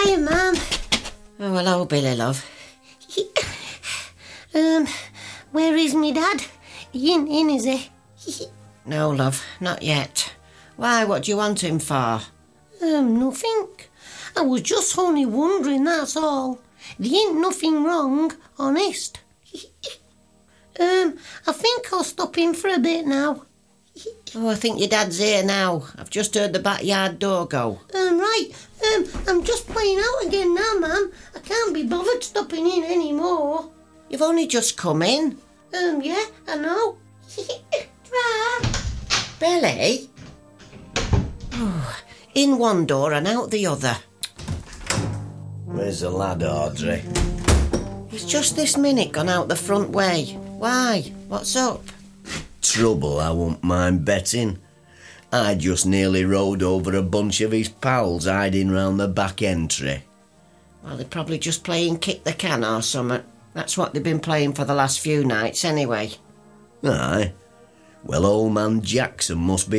Hiya, Mum. Oh, hello, Billy, love. Where is me dad? He ain't in, is he? No, love, not yet. Why, what do you want him for? Nothing. I was just only wondering, that's all. There ain't nothing wrong, honest. I think I'll stop in for a bit now. Oh, I think your dad's here now. I've just heard the backyard door go. Right. I'm just playing out again now, Mum. I can't be bothered stopping in anymore. You've only just come in. Yeah, I know. Billy? Oh, in one door and out the other. Where's the lad, Audrey? He's just this minute gone out the front way. Why? What's up? Trouble, I won't mind betting. I just nearly rode over a bunch of his pals hiding round the back entry. Well, they're probably just playing kick the can or something. That's what they've been playing for the last few nights anyway. Aye. Well, old man Jackson must be